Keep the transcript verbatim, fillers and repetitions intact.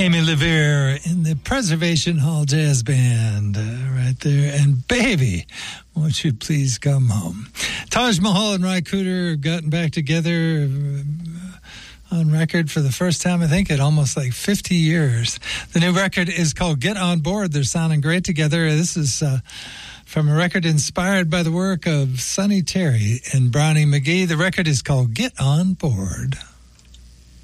Amy Levere in the Preservation Hall Jazz Band, uh, right there. And Baby, won't you please come home? Taj Mahal and Ry Cooder have gotten back together uh, on record for the first time, I think, in almost like fifty years. The new record is called Get On Board. They're sounding great together. This is uh, from a record inspired by the work of Sonny Terry and Brownie McGhee. The record is called Get On Board.